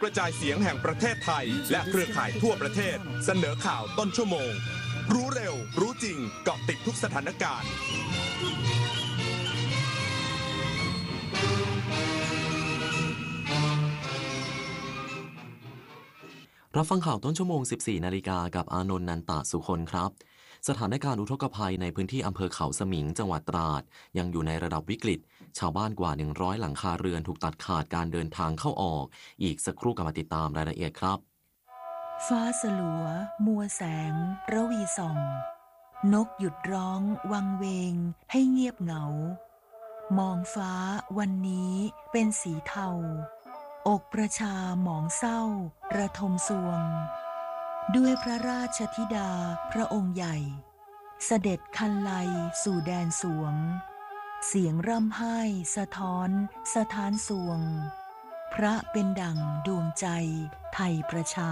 กระจายเสียงแห่งประเทศไทยและเครือข่ายทั่วประเทศเสนอข่าวต้นชั่วโมงรู้เร็วรู้จริงเกาะติดทุกสถานการณ์รับฟังข่าวต้นชั่วโมง 14 นาฬิกากับอานนท์ นันตะสุคนครับสถานการณ์อุทกภัยในพื้นที่อำเภอเขาสมิงจังหวัดตราดยังอยู่ในระดับวิกฤตชาวบ้านกว่า100หลังคาเรือนถูกตัดขาดการเดินทางเข้าออกอีกสักครู่กลับมาติดตามรายละเอียดครับฟ้าสลัวมัวแสงระวีส่องนกหยุดร้องวังเวงให้เงียบเหงามองฟ้าวันนี้เป็นสีเทาอกประชาหมองเศร้าระทมสวงด้วยพระราชธิดาพระองค์ใหญ่เสด็จคันไลสู่แดนสวงเสียงร่ำไห้สะท้อนสถานสวงพระเป็นดั่งดวงใจไทยประชา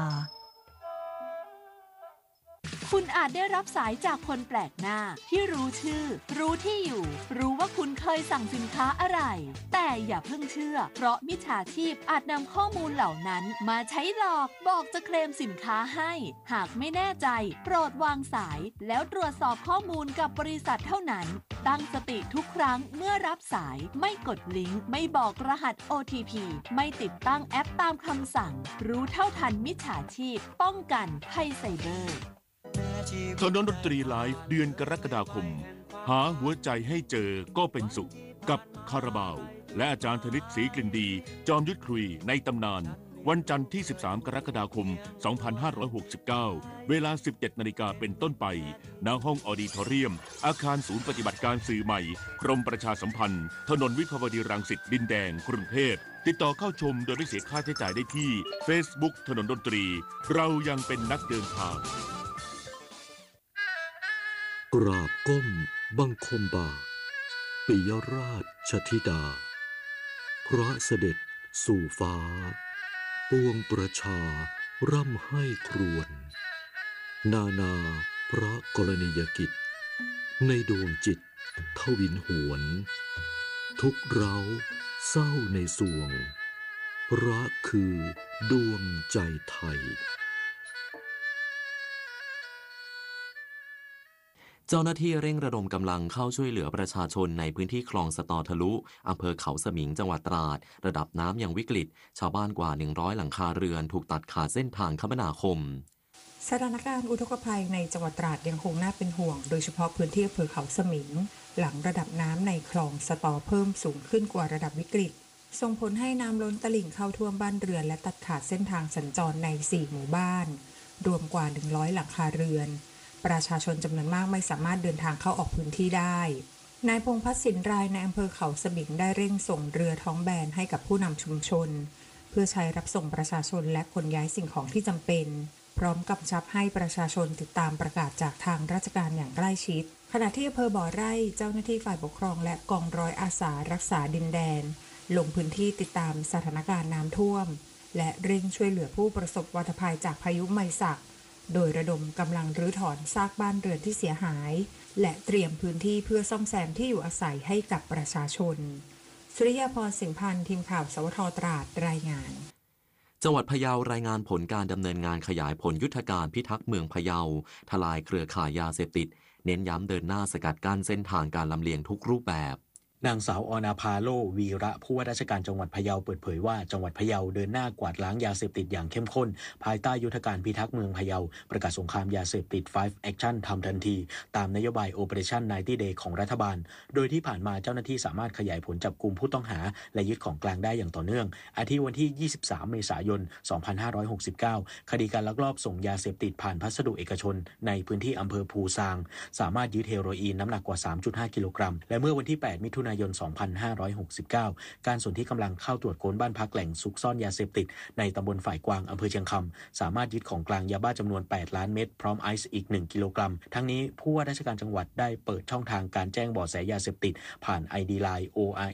คุณอาจได้รับสายจากคนแปลกหน้าที่รู้ชื่อรู้ที่อยู่รู้ว่าคุณเคยสั่งสินค้าอะไรแต่อย่าเพิ่งเชื่อเพราะมิจฉาชีพอาจนำข้อมูลเหล่านั้นมาใช้หลอกบอกจะเคลมสินค้าให้หากไม่แน่ใจโปรดวางสายแล้วตรวจสอบข้อมูลกับบริษัทเท่านั้นตั้งสติทุกครั้งเมื่อรับสายไม่กดลิงก์ไม่บอกรหัส OTP ไม่ติดตั้งแอปตามคำสั่งรู้เท่าทันมิจฉาชีพป้องกันภัยไซเบอร์ถนนดนตรีไลฟ์เดือนกรกฎาคมหาหัวใจให้เจอก็เป็นสุขกับคาราบาวและอาจารย์ธนิตศรีกลิ่นดีจอมยุทธคุยในตำนานวันจันทร์ที่13กรกฎาคม2569เวลา 17 นาฬิกาเป็นต้นไปณห้องออดิทอเรียมอาคารศูนย์ปฏิบัติการสื่อใหม่กรมประชาสัมพันธ์ถนนวิภาวดีรังสิตดินแดงกรุงเทพติดต่อเข้าชมโดยไม่เสียค่าใช้จ่ายได้ที่ Facebook ถนนดนตรีเรายังเป็นนักเดินทางกราบก้มบังคมบาทปิยราชธิดาพระเสด็จสู่ฟ้าปวงประชาร่ำให้ครวญนานาพระกรณียกิจในดวงจิตทวินหวนทุกเร้าเศร้าในสวงพระคือดวงใจไทยเจ้าหน้าที่เร่งระดมกำลังเข้าช่วยเหลือประชาชนในพื้นที่คลองสตอทะลุอำเภอเขาสมิงจังหวัดตราดระดับน้ำยังวิกฤตชาวบ้านกว่า100หลังคาเรือนถูกตัดขาดเส้นทางคมนาคมสถานการณ์อุทกภัยในจังหวัดตราดยังคงน่าเป็นห่วงโดยเฉพาะพื้นที่อำเภอเขาสมิงหลังระดับน้ำในคลองสตอเพิ่มสูงขึ้นกว่าระดับวิกฤตส่งผลให้น้ำล้นตลิ่งเข้าท่วมบ้านเรือนและตัดขาดเส้นทางสัญจรใน4หมู่บ้านรวมกว่า100หลังคาเรือนประชาชนจำนวนมากไม่สามารถเดินทางเข้าออกพื้นที่ได้นายพงษ์พัฒน์สินรายในอำเภอเขาสมิงได้เร่งส่งเรือท้องแบนให้กับผู้นำชุมชนเพื่อใช้รับส่งประชาชนและขนย้ายสิ่งของที่จำเป็นพร้อมกำชับให้ประชาชนติดตามประกาศจากทางราชการอย่างใกล้ชิดขณะที่อำเภอบ่อไร่เจ้าหน้าที่ฝ่ายปกครองและกองร้อยอาสารักษาดินแดนลงพื้นที่ติดตามสถานการณ์น้ำท่วมและเร่งช่วยเหลือผู้ประสบวัฏภัยจากพายุไมศักโดยระดมกำลังรื้อถอนซากบ้านเรือนที่เสียหายและเตรียมพื้นที่เพื่อซ่อมแซมที่อยู่อาศัยให้กับประชาชนสุริยาพรสิงห์พันธ์ทีมข่าวสวท.ตราดรายงานจังหวัดพะเยารายงานผลการดำเนินงานขยายผลยุทธการพิทักษ์เมืองพะเยาทลายเครือข่ายยาเสพติดเน้นย้ำเดินหน้าสกัดกั้นเส้นทางการลำเลียงทุกรูปแบบนางสาวอนาภาโลวีระผู้ว่าราชการจังหวัดพะเยาเปิดเผยว่าจังหวัดพะเยาเดินหน้ากวาดล้างยาเสพติดอย่างเข้มข้นภายใต้ยุทธการพิทักษ์เมืองพะเยาประกาศสงครามยาเสพติด5 Action ทำทันทีตามนโยบาย Operation 90 Day ของรัฐบาลโดยที่ผ่านมาเจ้าหน้าที่สามารถขยายผลจับกุมผู้ต้องหาและยึดของกลางได้อย่างต่อเนื่องอาทิวันที่23เมษายน2569คดีการลักลอบส่งยาเสพติดผ่านพัสดุเอกชนในพื้นที่อำเภอภูซางสามารถยึดเฮโรอีนน้ำหนักกว่า 3.5 กิโลกรัมและเมื่อวันที่8มิถุนายน2569การสนที่กำลังเข้าตรวจค้นบ้านพักแหล่งซุกซ่อนยาเสพติดในตำบลฝ่ายกวางอำเภอเชียงคำสามารถยึดของกลางยาบ้าจำนวน8ล้านเม็ดพร้อมไอซ์อีก1กิโลกรัมทั้งนี้ผู้ว่าราชการจังหวัดได้เปิดช่องทางการแจ้งเบาะแสยาเสพติดผ่าน ID Line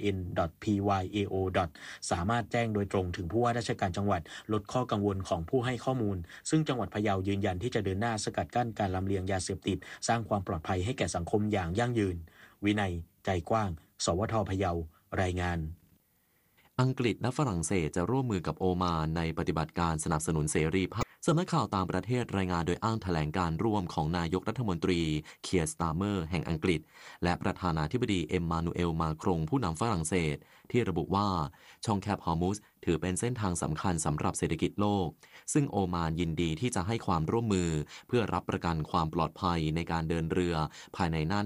orn.pyao. สามารถแจ้งโดยตรงถึงผู้ว่าราชการจังหวัดลดข้อกังวลของผู้ให้ข้อมูลซึ่งจังหวัดพะเยายืนยันที่จะเดินหน้าสกัดกั้นการลำเลียงยาเสพติดสร้างความปลอดภัยให้แก่สังคมอย่างยั่งยืนวินัยใจกว้างสวท.พะเยารายงานอังกฤษและฝรั่งเศสจะร่วมมือกับโอมานในปฏิบัติการสนับสนุนเสรีภาพสำนักข่าวต่างประเทศรายงานโดยอ้างแถลงการร่วมของนายกรัฐมนตรีเคียร์สตาร์เมอร์แห่งอังกฤษและประธานาธิบดีเอ็มมานูเอลมาครงผู้นำฝรั่งเศสที่ระบุว่าช่องแคบฮอร์มุสถือเป็นเส้นทางสำคัญสำหรับเศรษฐกิจโลกซึ่งโอมานยินดีที่จะให้ความร่วมมือเพื่อรับประกันความปลอดภัยในการเดินเรือภายในน่าน